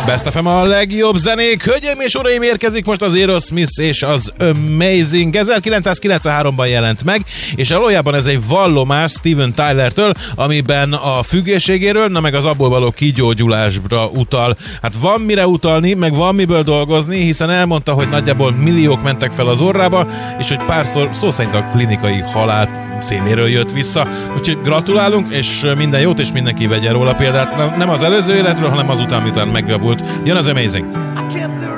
Best FM a legjobb zenék. Hölgyeim és uraim, érkezik most az Aerosmith és az Amazing. 1993-ban jelent meg, és valójában ez egy vallomás Steven Tylertől, amiben a függőségéről, na meg az abból való kigyógyulásra utal. Hát van mire utalni, meg van miből dolgozni, hiszen elmondta, hogy nagyjából milliók mentek fel az orrába, és hogy párszor szó szerint a klinikai halál széléről jött vissza. Úgyhogy gratulálunk, és minden jót, és mindenki vegyen róla példát. Nem az előző életről, hanem azután, miután megjavult. Jön az Amazing.